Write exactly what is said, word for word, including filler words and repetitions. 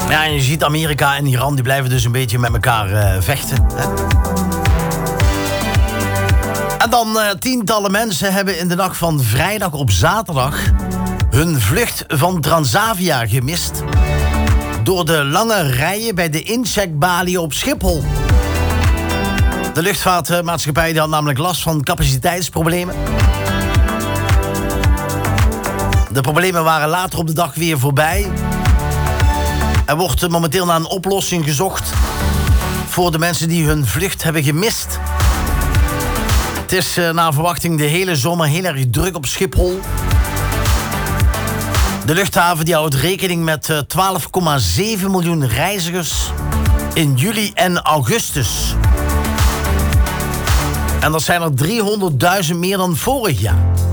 Ja, en je ziet Amerika en Iran, die blijven dus een beetje met elkaar uh, vechten. Hè? En dan uh, tientallen mensen hebben in de nacht van vrijdag op zaterdag hun vlucht van Transavia gemist door de lange rijen bij de incheckbalie op Schiphol. De luchtvaartmaatschappij die had namelijk last van capaciteitsproblemen. De problemen waren later op de dag weer voorbij. Er wordt momenteel naar een oplossing gezocht voor de mensen die hun vlucht hebben gemist. Het is uh, naar verwachting de hele zomer heel erg druk op Schiphol. De luchthaven die houdt rekening met uh, twaalf komma zeven miljoen reizigers in juli en augustus. En dat zijn er driehonderdduizend meer dan vorig jaar.